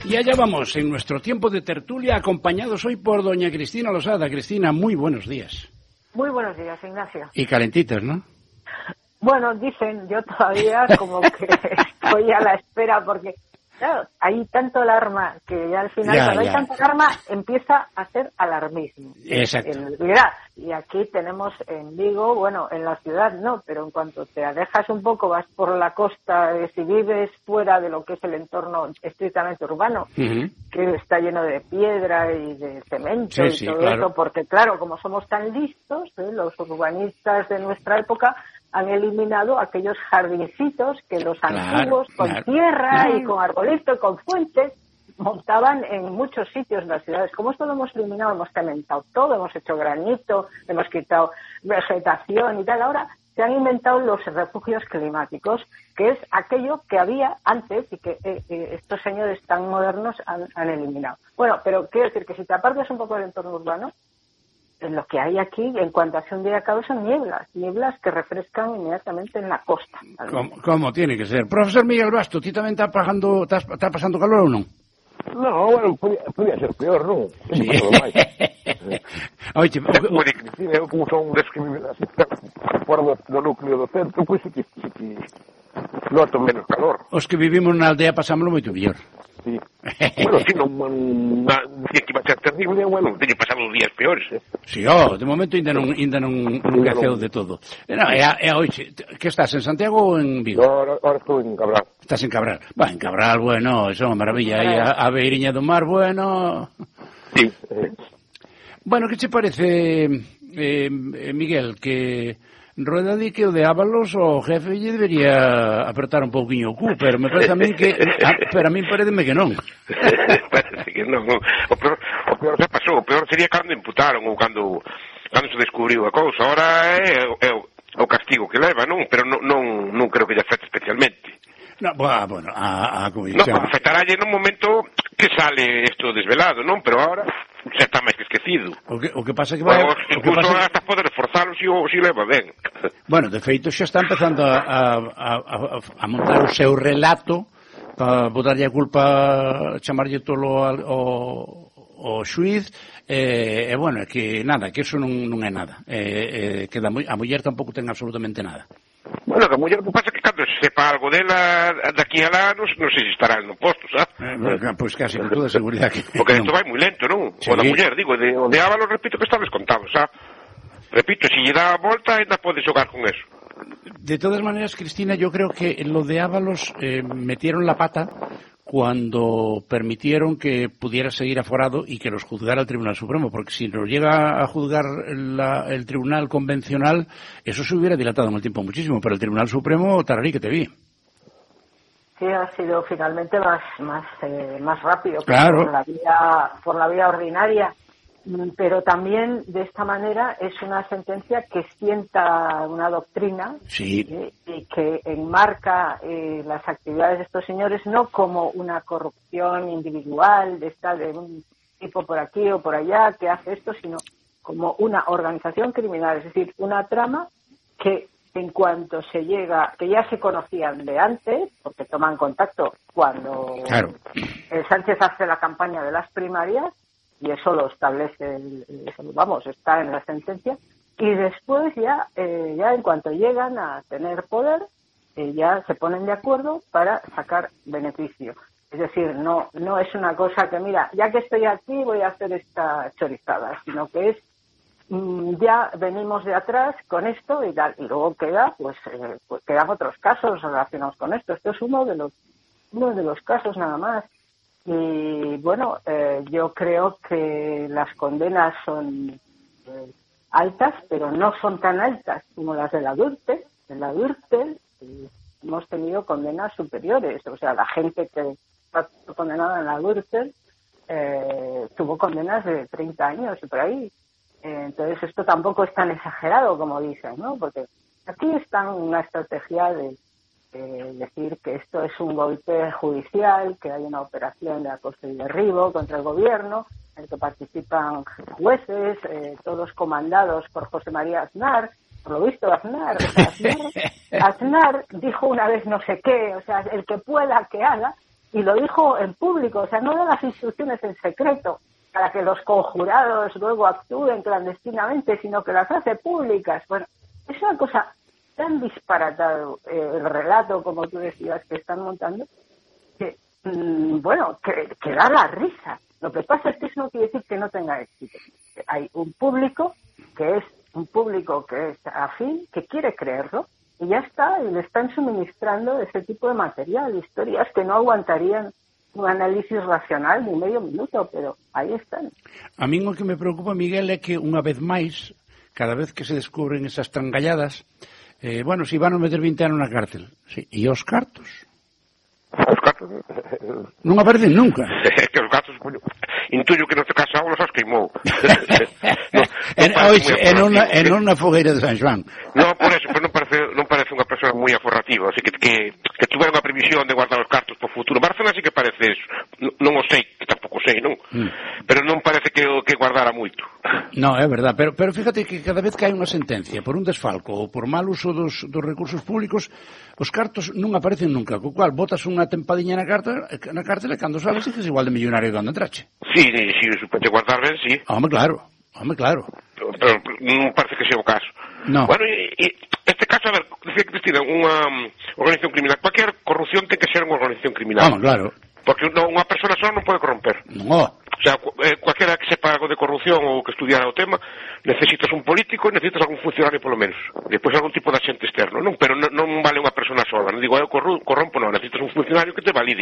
Y allá vamos, en nuestro tiempo de tertulia, acompañados hoy por doña Cristina Losada. Cristina, muy buenos días. Muy buenos días, Ignacio. Y calentitos, ¿no? Bueno, dicen, yo todavía como que estoy a la espera porque, claro, hay tanto alarma que ya al final, cuando hay tanta alarma, empieza a ser alarmismo. Exacto. Y aquí tenemos en Vigo, bueno, en la ciudad no, pero en cuanto te alejas un poco, vas por la costa, si vives fuera de lo que es el entorno estrictamente urbano, que está lleno de piedra y de cemento y todo eso, porque claro, como somos tan listos, los urbanistas de nuestra época han eliminado aquellos jardincitos que los antiguos, con tierra y con arbolitos y con fuentes, montaban en muchos sitios en las ciudades. Como esto lo hemos eliminado, hemos cementado todo, hemos hecho granito, hemos quitado vegetación y tal. Ahora se han inventado los refugios climáticos, que es aquello que había antes y que estos señores tan modernos han eliminado. Bueno, pero quiero decir que si te apartas un poco del entorno urbano, lo que hay aquí, en cuanto hace un día acá, son nieblas que refrescan inmediatamente en la costa. ¿Cómo tiene que ser? Profesor Miguel Basto, ¿ti tamén está pasando calor ou non? No, bueno, podía ser peor, non? Sí. Oye, Cristina, eu como son des que viven así, fora do núcleo do centro, pois sí que noto menos calor. Os que vivimos na aldea pasámoslo moito mellor. Sí. Bueno, si non dicía que iba a ser terrible, bueno, teño pasado os días peores, Si, de momento ainda non queceu de todo. Oxe, que estás, en Santiago ou en Vigo? No, ahora estou en Cabral. Estás en Cabral. En Cabral, bueno, eso é unha maravilla. Aí a beiriña do mar, bueno. Sí. Bueno, que che parece, Miguel, que Rueda di que o de Ábalos o jefe lle debería apertar un pouquiño o cu, pero me parece a min que pero a min pareceme que non. Parece que non. O peor se pasou, o peor sería cando imputaron ou cando se descubriu a cousa. Ahora é o castigo que leva, non? Pero non creo que lle afecte especialmente. No, bueno, a comisión. Non, afectaralle no momento que sale isto desvelado, non? Pero ahora xa está máis que esquecido. O que pasa que vai... Incluso hasta poder forzalo si leva ben. Bueno, de feito xa está empezando a montar o seu relato para botarlle a culpa, chamarlle tolo ao xuiz, bueno, é que nada, que eso non é nada, que a muller tampouco ten absolutamente nada. Bueno, a muller, o que pasa é que cando se sepa algo dela daqui a lá, non sei se estará no posto, sabes? Pois casi con toda seguridade que... Porque isto vai moi lento, non? Sí. O da muller, digo, o de Ábalos, repito que está descontado, sabes? Repito, se lle dá a volta, ainda pode xogar con eso. De todas maneras, Cristina, yo creo que lo de Ábalos metieron la pata cuando permitieron que pudiera seguir aforado y que los juzgara el Tribunal Supremo, porque si nos llega a juzgar el Tribunal Convencional, eso se hubiera dilatado en el tiempo muchísimo, pero el Tribunal Supremo, tararí que te vi. Sí, ha sido finalmente más rápido, claro, por la vía ordinaria, pero también de esta manera es una sentencia que sienta una doctrina, sí, y que enmarca las actividades de estos señores no como una corrupción individual de un tipo por aquí o por allá que hace esto, sino como una organización criminal, es decir, una trama que en cuanto se llega, que ya se conocían de antes, porque toman contacto cuando Sánchez hace la campaña de las primarias, y eso lo establece, está en la sentencia, y después ya en cuanto llegan a tener poder, ya se ponen de acuerdo para sacar beneficio. Es decir, no es una cosa que, mira, ya que estoy aquí voy a hacer esta chorizada, sino que es ya venimos de atrás con esto y tal, y luego quedan otros casos relacionados con esto. Esto es uno de los casos nada más. Y bueno, yo creo que las condenas son altas, pero no son tan altas como las de la Gürtel. En la Gürtel hemos tenido condenas superiores, o sea, la gente que está condenada en la Gürtel tuvo condenas de 30 años y por ahí. Entonces esto tampoco es tan exagerado como dicen, ¿no? Porque aquí está una estrategia de decir que esto es un golpe judicial, que hay una operación de acoso y derribo contra el gobierno, en el que participan jueces, todos comandados por José María Aznar. Por lo visto, Aznar dijo una vez no sé qué, o sea, el que pueda que haga, y lo dijo en público, o sea, no da las instrucciones en secreto para que los conjurados luego actúen clandestinamente, sino que las hace públicas. Bueno, es una cosa tan disparatado el relato, como tú decías, que están montando, que, que da la risa. Lo que pasa es que eso no quiere decir que no tenga éxito. Hay un público que es afín, que quiere creerlo, y ya está, y le están suministrando ese tipo de material, historias que no aguantarían un análisis racional ni medio minuto, pero aí están. A min o que me preocupa, Miguel, é que unha vez máis, cada vez que se descubren esas trangalladas, si van a meter 20 anos na cárcel, sí, e os cartos? Os cartos non aparecen nunca. É que os cartos, intuyo que neste caso agora os queimou. Non na fogueira de San Xoán. Non, por eso, pero non parece unha persona moi aforrativa, así que tuvera unha previsión de guardar os cartos para o futuro. Barcelona sí que parece eso. Non o sei, que tampouco sei, non? Pero non parece que guardara moito. Non, é verdad, pero fíjate que cada vez que hai unha sentencia por un desfalco ou por mal uso dos recursos públicos, os cartos non aparecen nunca, co cual botas unha tempadiña na cárcel e cando sales sigues igual de millonario que cando entrache. Sí, de guardar ben, sí. Home, claro. Pero non parece que sea o caso. No. Bueno, e este caso, a ver, decía Cristina, unha organización criminal. Cualquier corrupción ten que ser unha organización criminal. Home, claro. Porque unha persona sola non pode corromper. No. O sea, cualquiera que sepa algo de corrupción ou que estudiara o tema, necesitas un político e necesitas algún funcionario polo menos. Depois algún tipo de agente externo, non? Pero non vale unha persona sola. Non digo, eu corrompo, non. Necesitas un funcionario que te valide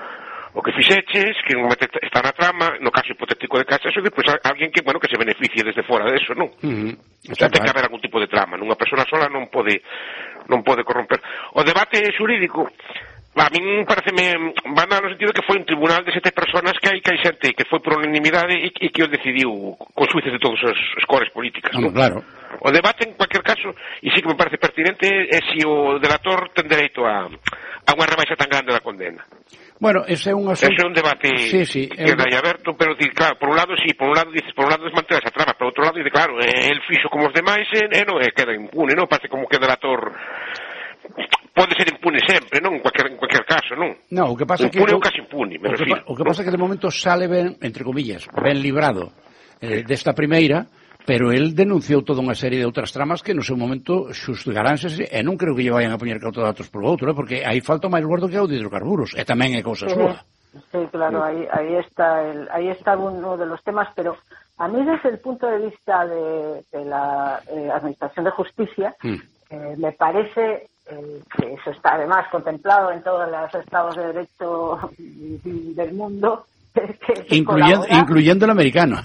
o que fixeches, que non está na trama, no caso hipotético de caso, e depois alguén que se beneficie desde fora deso, non? O sea, ten que haber algún tipo de trama. Unha persona sola non pode corromper. O debate xurídico, a min pareceme van no sentido que foi un tribunal de 7 personas que hai xente que foi por unanimidade e que o decidiu con xuíces de todas as cores políticas, non? Claro. O debate, en cualquier caso, e sí que me parece pertinente, é se o delator ten dereito a unha rebaixa tan grande da condena. Bueno, ese é un asunto... Ese é un debate que queda aí aberto, pero, claro, por un lado desmantela esa trama, por outro lado, dice, claro, el fixo como os demais e non queda impune, non? Parece como que o delator pode ser impune sempre, non? En cualquier caso, non? Non, o que pasa impune ou casi impune, me refiro. O que pasa é que de momento sale ben, entre comillas, ben librado desta primeira, pero el denunciou toda unha serie de outras tramas que no seu momento xusgaránse e non creo que lle vayan a poñer cauto datos por outro, porque aí falta máis gordo que o de hidrocarburos, e tamén é cousa súa. Sí, claro, ahí está uno de los temas, pero a mí desde el punto de vista de la Administración de Justicia, me parece que eso está además contemplado en todos los estados de derecho del mundo, incluyendo el americano.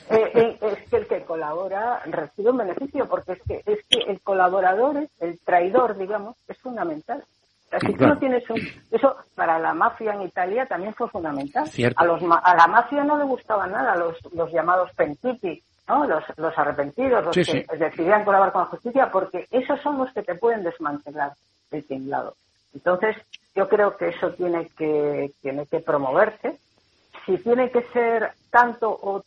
Es que el que colabora recibe un beneficio, porque es que el colaborador, el traidor, digamos, es fundamental. O sea, si tú no tienes eso para la mafia en Italia también fue fundamental. Cierto. A la mafia no le gustaban nada los llamados pentiti, ¿no? Los arrepentidos, los que decidían colaborar con la justicia, porque esos son los que te pueden desmantelar el tinglado. Entonces, yo creo que eso tiene que promoverse. Si tiene que ser tanto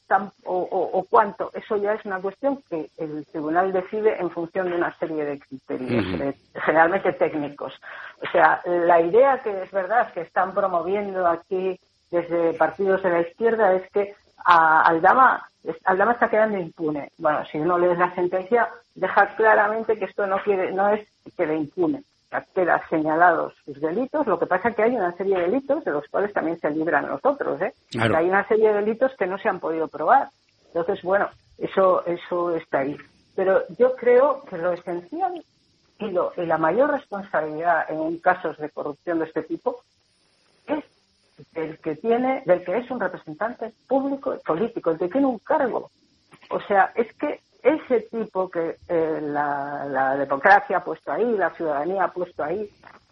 o cuánto, eso ya es una cuestión que el tribunal decide en función de una serie de criterios, generalmente técnicos. O sea, la idea que es verdad que están promoviendo aquí desde partidos de la izquierda es que Aldama está quedando impune. Bueno, si uno lee la sentencia, deja claramente que esto no es que quede impune. Quedan señalados sus delitos, lo que pasa es que hay una serie de delitos de los cuales también se libran los otros, Claro. Que hay una serie de delitos que no se han podido probar. Entonces, bueno, eso está ahí. Pero yo creo que lo esencial y la mayor responsabilidad en casos de corrupción de este tipo es del que es un representante público y político, el que tiene un cargo. O sea, es que ese tipo que la democracia ha puesto ahí, la ciudadanía ha puesto ahí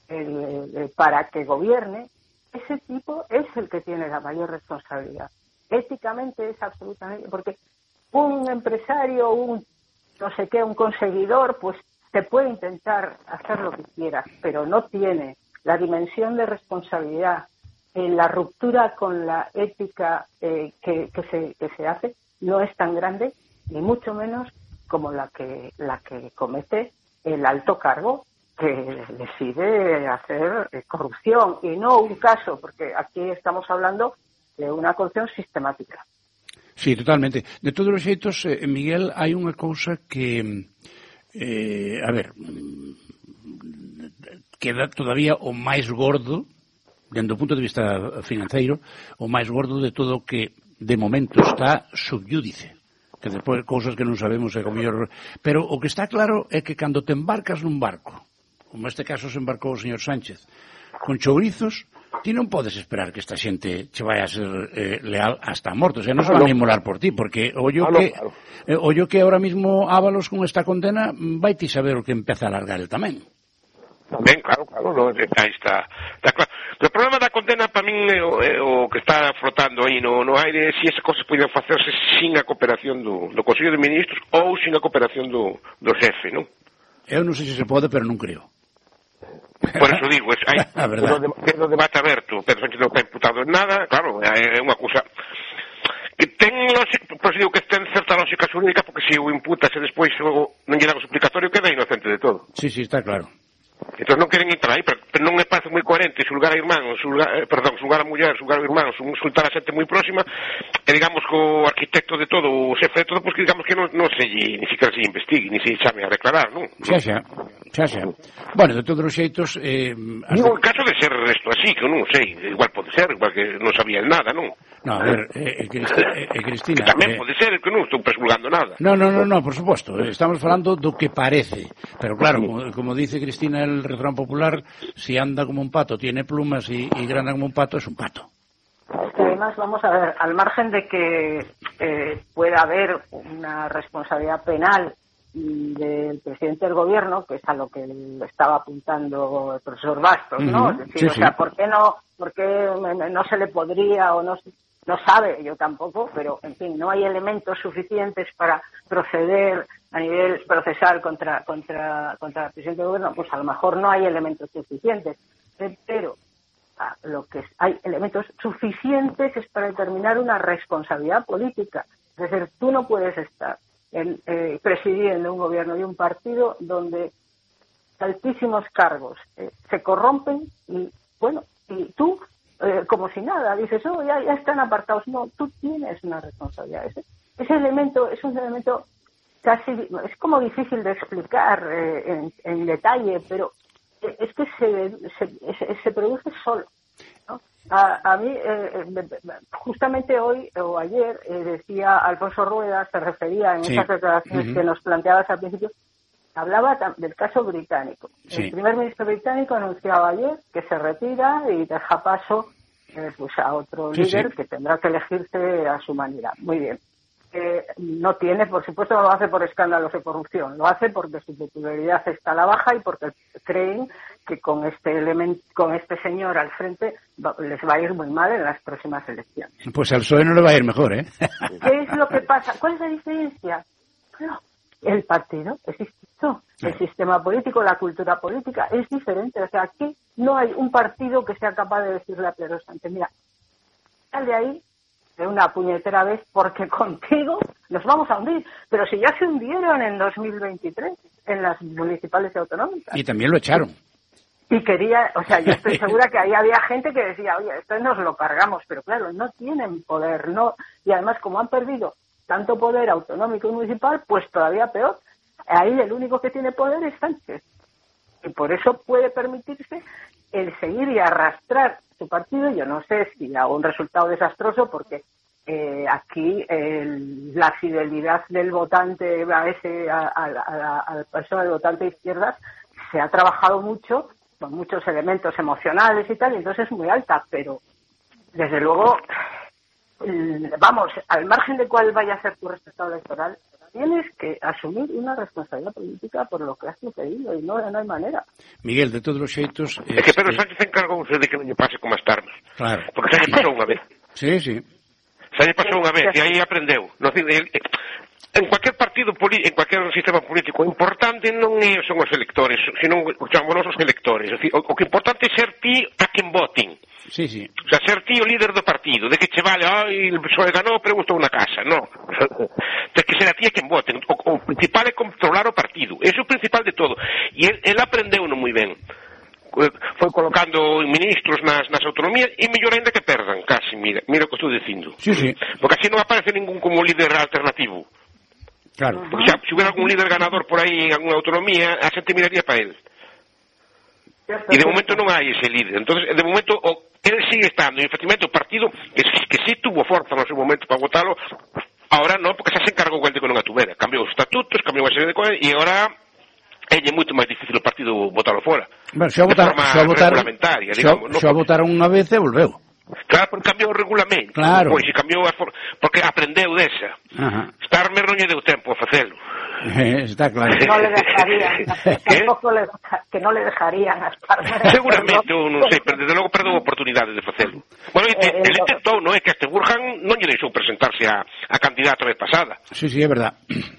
para que gobierne, ese tipo es el que tiene la mayor responsabilidad. Éticamente es absolutamente... Porque un empresario, un conseguidor, pues te puede intentar hacer lo que quiera, pero no tiene la dimensión de responsabilidad, la ruptura con la ética que se hace, no es tan grande, ni mucho menos como la que comete el alto cargo que decide hacer corrupción, y no un caso, porque aquí estamos hablando de una corrupción sistemática. Sí, totalmente. De todos os xeitos, Miguel, hai unha cousa que, a ver, queda todavía o máis gordo, dentro do punto de vista financeiro, o máis gordo de todo o que de momento está subyúdice, que despois cousas que non sabemos é como mellor, pero o que está claro é que cando te embarcas nun barco, como este caso se embarcou o señor Sánchez, con chourizos, ti non podes esperar que esta xente che vai a ser leal hasta a morte, o sea, non se van a inmolar por ti, porque ollo que ahora mismo Ábalos con esta condena vai ti saber o que empeza a largar el tamén. Ben, claro, no, aí está claro. O problema da condena para min é o que está flotando aí no aire, se esas cosas poden facerse sin a cooperación do Consello de Ministros ou sin a cooperación do xefe, non? Eu non sei se pode, pero non creo. Por eso digo, hai o debate aberto, Pedro Sánchez non está imputado en nada, claro, é unha cousa que ten lógica, por eso digo que ten certa lógica xurídica, porque se o imputas e despois non lle dan o suplicatorio, queda inocente de todo. Sí, está claro. Entón non queren entrar aí, pero non me parece moi coherente xulgar a irmáns, xulgar a muller, xulgar a irmáns, insultar a xente moi próxima, e digamos que o arquitecto de todo, o xefe de todo, pois que digamos que non se ni siquiera se investigue, ni se chame a declarar, non? Xa. Bueno, de todos os xeitos... Digo, en caso de ser isto así, que non sei, igual pode ser, igual que non sabía nada, non? No, a ver, Cristina... Que tamén pode ser, que non estou presgulgando nada. No, por suposto, estamos falando do que parece, pero claro, como dice Cristina, el refrán popular, si anda como un pato tiene plumas y grana como un pato, es un pato. Es que además, vamos a ver, al margen de que pueda haber una responsabilidad penal del presidente del gobierno, que es a lo que le estaba apuntando el profesor Bastos, ¿no? Es decir, sí. O sea, ¿por qué no se le podría o no sabe, yo tampoco, pero en fin, no hay elementos suficientes para proceder a nivel procesal contra el presidente del gobierno? Pues a lo mejor no hay elementos suficientes, pero lo que hay elementos suficientes es para determinar una responsabilidad política. Es decir, tú no puedes estar presidiendo un gobierno y un partido donde altísimos cargos se corrompen y, bueno, y tú, como si nada, dices, ya están apartados. No, tú tienes una responsabilidad. Ese elemento es un elemento casi, es como difícil de explicar en detalle, pero es que se produce solo, ¿no? A mí, justamente hoy o ayer, decía Alfonso Rueda, se refería en esas declaraciones que nos planteabas al principio, hablaba del caso británico. Sí. El primer ministro británico anunciaba ayer que se retira y deja paso pues a otro líder que tendrá que elegirse a su manera. Muy bien. No tiene, por supuesto, no lo hace por escándalos de corrupción, lo hace porque su popularidad está a la baja y porque creen que con este señor al frente les va a ir muy mal en las próximas elecciones. Pues al PSOE no le va a ir mejor, ¿eh? ¿Qué es lo que pasa? ¿Cuál es la diferencia? No, el partido es distinto, el sistema político, la cultura política es diferente. O sea, aquí no hay un partido que sea capaz de decirle a Pedro Sánchez, mira, sal de ahí de una puñetera vez porque contigo nos vamos a hundir. Pero si ya se hundieron en 2023 en las municipales y autonómicas. Y también lo echaron. Y yo estoy segura que ahí había gente que decía, oye, esto nos lo cargamos, pero claro, no tienen poder, no. Y además, como han perdido tanto poder autonómico y municipal, pues todavía peor. Ahí el único que tiene poder es Sánchez. Y por eso puede permitirse el seguir y arrastrar su partido. Yo no sé si a un resultado desastroso, porque aquí la fidelidad del votante al persona del votante de izquierdas se ha trabajado mucho, con muchos elementos emocionales y tal, y entonces es muy alta, pero desde luego, vamos, al margen de cuál vaya a ser tu resultado electoral, tienes que asumir una responsabilidad política por lo que has sucedido, y no hay manera. Miguel, de todos os xeitos... É que Pedro Sánchez encargouse de que non lle pase como as Tarnas. Claro. Porque xa lle pasou unha vez. Sí. Xa lle pasou unha vez, e aí aprendeu. en cualquier partido en cualquier sistema político, o importante non son os electores, senón o chamamos os electores. O que importante é ser ti a quen voten. Sí, sí. O sea, ser ti o líder do partido, de que che vale, el PSOE ganou, pero gustou unha casa, non. Tens que ser a ti a quen voten. O principal é controlar o partido. Eso é o principal de todo. E el aprendeu non moi ben. Foi colocando ministros nas autonomías e mellor ainda que perdan, casi, mira o que estou dicindo. Sí, sí. Porque así non aparece ningún como líder alternativo. Claro. Porque xa, se hubiera algún líder ganador por aí en alguna autonomía, a xente miraría para él. E de momento non hai ese líder. Entonces, de momento, él sigue estando. E, efectivamente, o partido, que sí tuvo forza no seu momento para votalo, ahora non, porque xa se encargou el de que non a tuvera. Cambiou os estatutos, cambiou a serie de cousas, e agora é moito máis difícil o partido votalo fora. Bueno, xa votaron unha vez e volveu. Claro, porque cambiou o regulamento. Claro. Pois, cambiou porque aprendeu desa. Starmer non lle deu tempo a facelo. Está claro. No le dejarían, tampoco que no le dejarían a Starmer. Seguramente, non sei, pero desde logo perdeu a oportunidade de facelo. Bueno, ele intentou, non é que este Burhan non lle deixou presentarse a candidato a vez pasada. Sí, é verdad.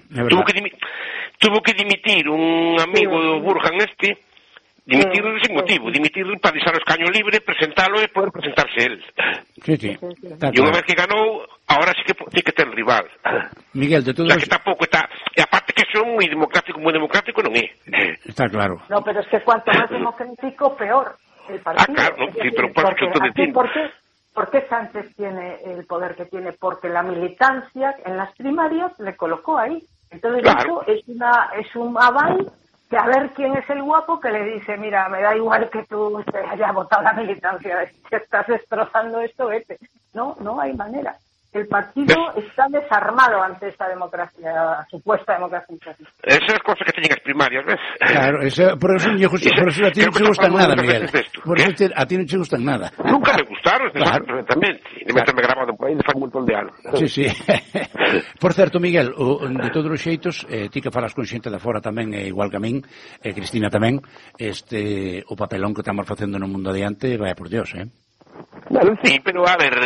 Tuvo que dimitir un amigo do Burhan dimitir sin motivo, dimitir para deixar o escaño libre, presentalo e poder presentarse él. Sí. E unha vez que ganou, ahora sí que ten que ter rival. Miguel, de todo que tampouco está, e aparte que son moi democrático non é. Está claro. No, pero es que cuanto más democrático, peor el partido. Claro, no, sí, pero por que estou dicindo. ¿Por qué Sánchez tiene el poder que tiene? Porque la militancia en las primarias le colocó ahí. Entonces claro. Eso es un aval que a ver quién es el guapo que le dice, mira, me da igual que tú te hayas votado la militancia, que estás destrozando esto, vete. No hay manera. El partido está desarmado ante esta democracia, supuesta democracia. Esas cosas que teñen as primarias, ves? Claro, por eso a ti non te gustan nada, Miguel. Por eso a ti non te gustan nada. Nunca me gustaron, claro. Perfectamente. E me grabado por aí, fai un montón de anos. Sí. Por certo, Miguel, de todos os xeitos, ti que falas con xente de fora tamén, igual que a min, Cristina tamén, o papelón que estamos facendo no mundo adiante, vaya por Dios, Bueno, sí, pero a ver,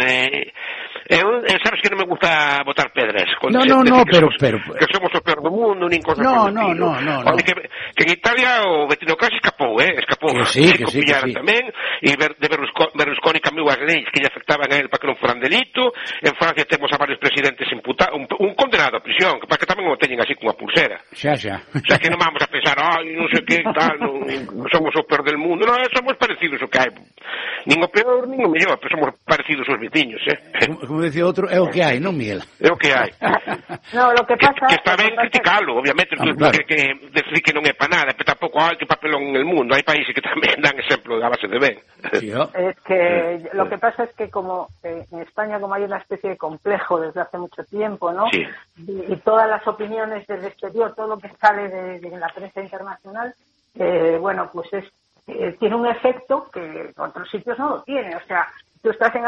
sabes que non me gusta botar pedras. No, pero... Que somos o peor do mundo, nin cosas No. Que en Italia o Bettino Craxi escapou. Que sí. Tamén, e de Berlusconi cambiou as leis que lle afectaban a él para que non fueran delito. En Francia temos a varios presidentes imputados, un condenado a prisión, para que tamén o teñen así como a pulsera. Xa. O sea, que non vamos a pensar, non sei que tal, somos o peor del mundo. Non, somos parecidos o que hai. Nin o peor, nin o mellor, pero somos parecidos aos veciños, Como decía outro, é o que hai, non, Miguel? É o que hai. No, lo que pasa... Que está ben criticalo, obviamente, claro. que decir que non é para nada, pero tampouco hai que papelón en el mundo. Hai países que tamén dan exemplo a base de ben. Sí, es que lo que pasa es que como en España como hay una especie de complejo desde hace mucho tiempo, ¿no? Sí. Y todas las opiniones del exterior, todo lo que sale de la prensa internacional, bueno, pues tiene un efecto que en otros sitios no lo tiene. O sea, tú estás en